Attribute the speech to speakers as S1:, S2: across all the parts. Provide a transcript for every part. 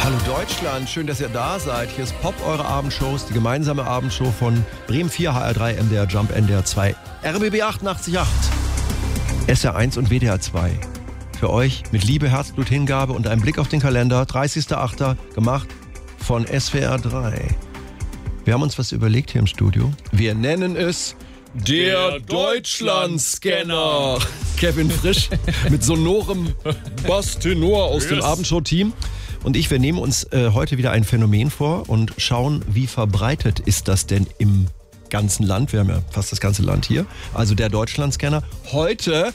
S1: Hallo Deutschland, schön, dass ihr da seid. Hier ist Pop, eure Abendshows, die gemeinsame Abendshow von Bremen 4, HR3, MDR Jump, NDR 2, RBB 88.8, SR 1 und WDR 2. Für euch mit Liebe, Herzblut, Hingabe und einem Blick auf den Kalender, 30.08. gemacht von SWR 3. Wir haben uns was überlegt hier im Studio. Wir nennen es der Deutschlandscanner. Kevin Frisch mit sonorem Bass-Tenor aus dem Abendshow-Team. Und wir nehmen uns heute wieder ein Phänomen vor und schauen, wie verbreitet ist das denn im ganzen Land. Wir haben ja fast das ganze Land hier. Also der Deutschlandscanner. Heute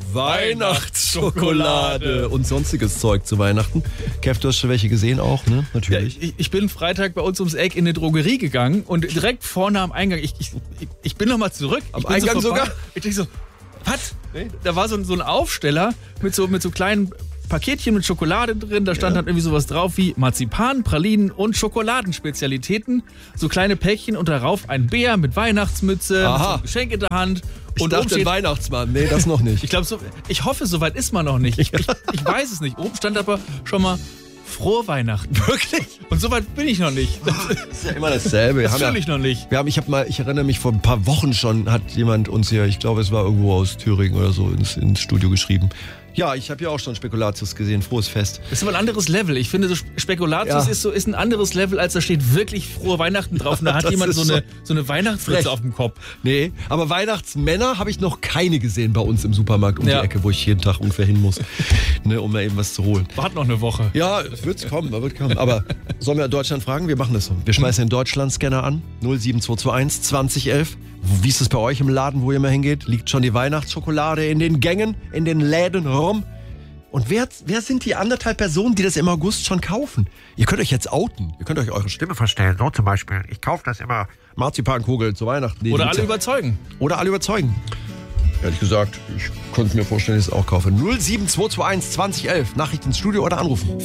S1: Weihnachtsschokolade und sonstiges Zeug zu Weihnachten. Kev, du hast schon welche gesehen auch, ne? Natürlich.
S2: Ja, ich bin Freitag bei uns ums Eck in eine Drogerie gegangen und direkt vorne am Eingang, ich bin nochmal zurück.
S1: Am Eingang sogar?
S2: Ich denke so, was? Nee. Da war so ein Aufsteller mit so kleinen Paketchen mit Schokolade drin. Da stand dann irgendwie sowas drauf wie Marzipan, Pralinen und Schokoladenspezialitäten. So kleine Päckchen und darauf ein Bär mit Weihnachtsmütze, mit so einem Geschenk in der Hand.
S1: Und oben steht Weihnachtsmann. Nee, das noch nicht.
S2: Ich hoffe, so weit ist man noch nicht. Ich weiß es nicht. Oben stand aber schon mal Frohe Weihnachten.
S1: Wirklich?
S2: Und so weit bin ich noch nicht.
S1: Das ist ja immer dasselbe.
S2: Natürlich noch nicht.
S1: Ich erinnere mich, vor ein paar Wochen schon hat jemand uns hier, ich glaube, es war irgendwo aus Thüringen oder so, ins Studio geschrieben. Ja, ich habe ja auch schon Spekulatius gesehen. Frohes Fest.
S2: Das ist aber ein anderes Level. Ich finde, so Spekulatius ist ein anderes Level, als da steht wirklich Frohe Weihnachten drauf. Und da hat jemand so eine Weihnachtsfritze auf dem Kopf.
S1: Nee, aber Weihnachtsmänner habe ich noch keine gesehen bei uns im Supermarkt um die Ecke, wo ich jeden Tag ungefähr hin muss, ne, um da eben was zu holen.
S2: Wart noch eine Woche.
S1: Ja, wird kommen. Aber sollen wir Deutschland fragen? Wir machen das so. Wir schmeißen den Deutschlandscanner an. 07221 2011. Wie ist es bei euch im Laden, wo ihr immer hingeht? Liegt schon die Weihnachtsschokolade in den Gängen, in den Läden rum? Und wer sind die 1,5 Personen, die das im August schon kaufen? Ihr könnt euch jetzt outen. Ihr könnt euch eure Stimme verstellen. So zum Beispiel. Ich kaufe das immer. Marzipankugel zu Weihnachten.
S2: Oder alle überzeugen.
S1: Ehrlich gesagt, ich konnte mir vorstellen, dass ich es auch kaufe. 07221 2011. Nachricht ins Studio oder anrufen.